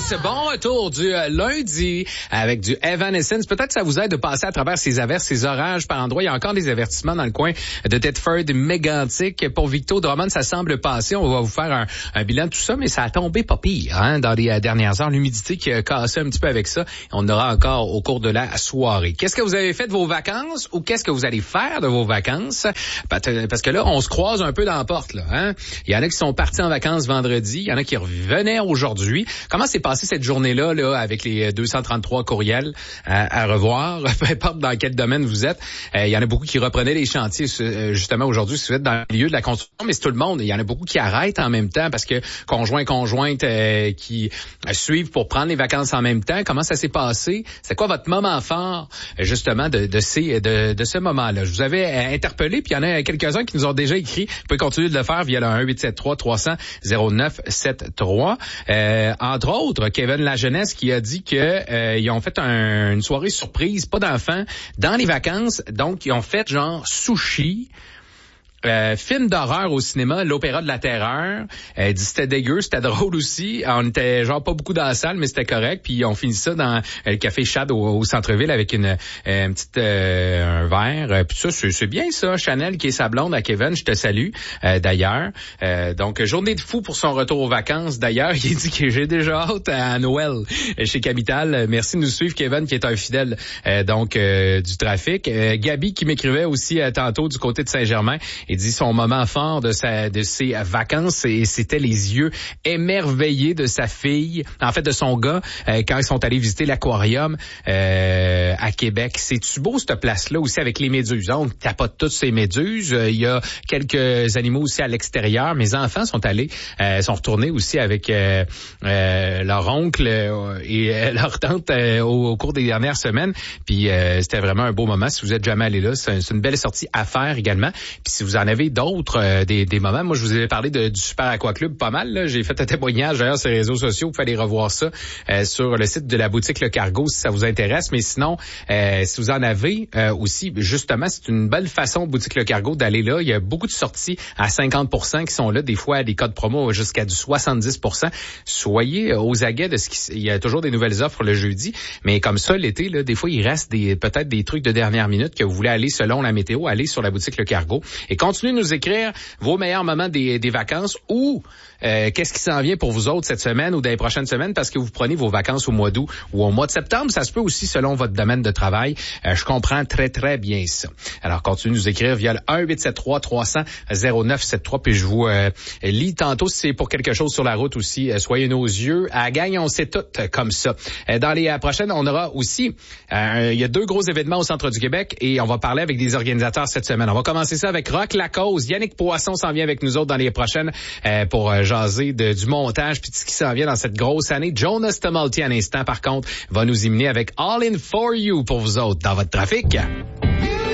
Yes! Bon retour du lundi avec du Evanescence. Peut-être que ça vous aide de passer à travers ces averses, ces orages par endroits. Il y a encore des avertissements dans le coin de Thetford, Mégantic. Pour Victo Drummond, ça semble passer. On va vous faire un bilan de tout ça, mais ça a tombé pas pire dans les dernières heures. L'humidité qui a cassé un petit peu avec ça. On aura encore au cours de la soirée. Qu'est-ce que vous avez fait de vos vacances ou qu'est-ce que vous allez faire de vos vacances? Parce que là, on se croise un peu dans la porte. Là, Il y en a qui sont partis en vacances vendredi. Il y en a qui revenaient aujourd'hui. Comment s'est passée cette journée-là avec les 233 courriels à revoir, peu importe dans quel domaine vous êtes? Il y en a beaucoup qui reprenaient les chantiers justement aujourd'hui, si vous êtes dans le milieu de la construction, mais c'est tout le monde. Il y en a beaucoup qui arrêtent en même temps parce que conjointes qui suivent pour prendre les vacances en même temps. Comment ça s'est passé? C'est quoi votre moment fort justement de ce moment-là? Je vous avais interpellé, puis il y en a quelques-uns qui nous ont déjà écrit. Vous pouvez continuer de le faire via le 1-873-300-0973. Entre autres, Kevin Lajeunesse qui a dit que ils ont fait une soirée surprise, pas d'enfants, dans les vacances. Donc, ils ont fait genre sushi. Film d'horreur au cinéma, l'Opéra de la Terreur. Elle dit c'était dégueu, c'était drôle aussi. On était genre pas beaucoup dans la salle, mais c'était correct. Puis on finit ça dans le café Chad au centre-ville avec un verre. Puis ça, c'est bien ça. Chanel qui est sa blonde à Kevin, je te salue d'ailleurs. Donc journée de fou pour son retour aux vacances. D'ailleurs, il dit que j'ai déjà hâte à Noël chez Capital. Merci de nous suivre, Kevin, qui est un fidèle du trafic. Gabi qui m'écrivait aussi tantôt du côté de Saint-Germain. Il dit son moment fort de ses vacances et c'était les yeux émerveillés de sa fille, en fait de son gars, quand ils sont allés visiter l'aquarium à Québec. C'est-tu beau cette place-là aussi avec les méduses? On tapote toutes ces méduses. Il y a quelques animaux aussi à l'extérieur. Mes enfants sont retournés aussi avec leur oncle et leur tante au cours des dernières semaines. Puis c'était vraiment un beau moment. Si vous êtes jamais allé là, c'est une belle sortie à faire également. Puis si vous en avez d'autres des moments, moi je vous ai parlé du Super Aqua Club pas mal. Là. J'ai fait un témoignage d'ailleurs sur les réseaux sociaux. Vous pouvez aller revoir ça sur le site de la boutique Le Cargo si ça vous intéresse. Mais sinon, si vous en avez aussi, justement, c'est une belle façon, boutique Le Cargo, d'aller là. Il y a beaucoup de sorties à 50% qui sont là. Des fois, des codes promo jusqu'à du 70%. Soyez aux aguets de il y a toujours des nouvelles offres le jeudi. Mais comme ça, l'été, là, des fois, il reste peut-être des trucs de dernière minute que vous voulez aller selon la météo, aller sur la boutique Le Cargo. Et continuez de nous écrire vos meilleurs moments des vacances ou qu'est-ce qui s'en vient pour vous autres cette semaine ou dans les prochaines semaines parce que vous prenez vos vacances au mois d'août ou au mois de septembre. Ça se peut aussi selon votre domaine de travail. Je comprends très, très bien ça. Alors, continuez de nous écrire via le 1-873-300-0973 puis je vous lis tantôt si c'est pour quelque chose sur la route aussi. Soyez nos yeux. À la gang, on sait tout comme ça. Dans les prochaines, on aura aussi il y a 2 gros événements au centre du Québec et on va parler avec des organisateurs cette semaine. On va commencer ça avec Rock La Cause. Yannick Poisson s'en vient avec nous autres dans les prochaines pour jaser du montage puis de ce qui s'en vient dans cette grosse année. Jonas Tumulty à l'instant, par contre, va nous y mener avec All In For You pour vous autres dans votre trafic.